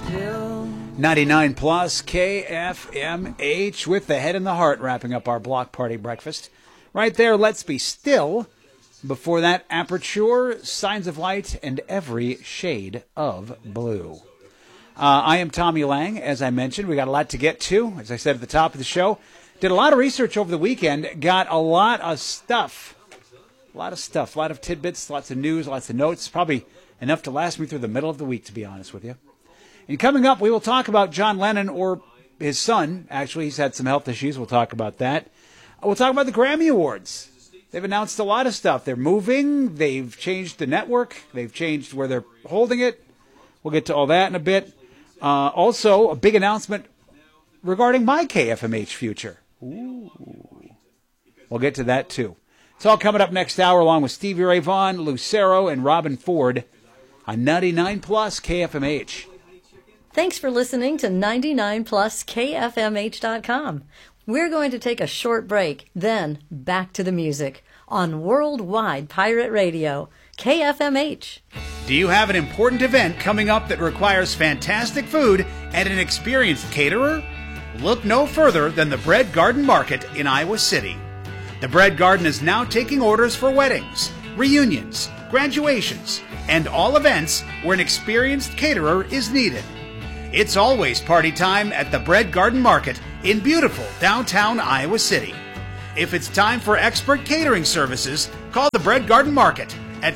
99 plus KFMH with the head and the heart, wrapping up our block party breakfast. Right there, Let's Be Still. Before that, Aperture, Signs of Light, and Every Shade of Blue. I am Tommy Lang. As I mentioned, we got a lot to get to. As I said at the top of the show, did a lot of research over the weekend, got a lot of stuff. A lot of tidbits, lots of news, lots of notes. Probably enough to last me through the middle of the week, to be honest with you. And coming up, we will talk about John Lennon, or his son. Actually, he's had some health issues. We'll talk about that. We'll talk about the Grammy Awards. They've announced a lot of stuff. They're moving. They've changed the network. They've changed where they're holding it. We'll get to all that in a bit. Also, a big announcement regarding my KFMH future. Ooh. We'll get to that, too. It's all coming up next hour, along with Stevie Ray Vaughan, Lucero, and Robin Ford on 99 plus KFMH. Thanks for listening to 99 plus KFMH.com. We're going to take a short break, then back to the music on Worldwide Pirate Radio, KFMH. Do you have an important event coming up that requires fantastic food and an experienced caterer? Look no further than the Bread Garden Market in Iowa City. The Bread Garden is now taking orders for weddings, reunions, graduations, and all events where an experienced caterer is needed. It's always party time at the Bread Garden Market in beautiful downtown Iowa City. If it's time for expert catering services, call the Bread Garden Market at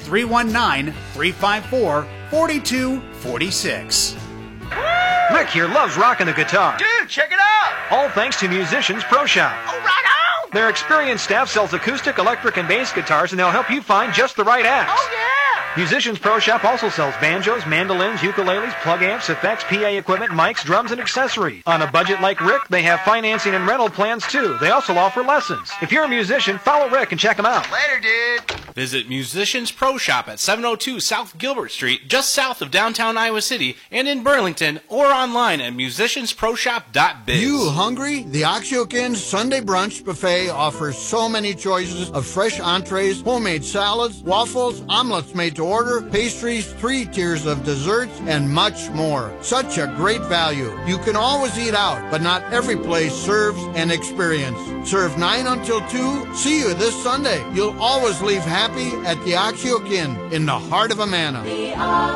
319-354-4246. Rick here loves rocking the guitar. Dude, check it out! All thanks to Musicians Pro Shop. Oh, right on! Their experienced staff sells acoustic, electric, and bass guitars, and they'll help you find just the right axe. Oh, yeah! Musicians Pro Shop also sells banjos, mandolins, ukuleles, plug amps, effects, PA equipment, mics, drums, and accessories. On a budget like Rick, they have financing and rental plans too. They also offer lessons. If you're a musician, follow Rick and check him out. Later, dude. Visit Musicians Pro Shop at 702 South Gilbert Street, just south of downtown Iowa City, and in Burlington, or online at musiciansproshop.biz. You hungry? The Oxyokin Sunday Brunch Buffet offers so many choices of fresh entrees, homemade salads, waffles, omelets made to order, pastries, 3 tiers of desserts, and much more. Such a great value. You can always eat out, but not every place serves an experience. Serve 9 until 2. See you this Sunday. You'll always leave happy at the Oxyokin in the heart of Amana. The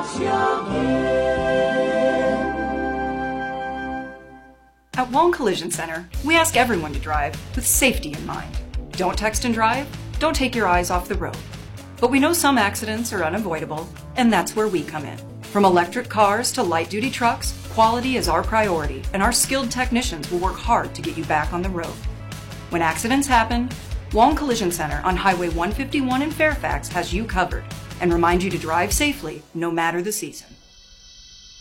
Oxyokin. At Wong Collision Center, we ask everyone to drive with safety in mind. Don't text and drive. Don't take your eyes off the road. But we know some accidents are unavoidable, and that's where we come in. From electric cars to light-duty trucks, quality is our priority, and our skilled technicians will work hard to get you back on the road. When accidents happen, Wong Collision Center on Highway 151 in Fairfax has you covered and reminds you to drive safely no matter the season.